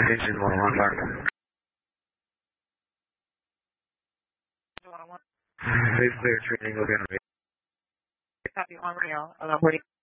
Engine 1-1 mark. Please clear training, look at me. Copy on rail, 1140.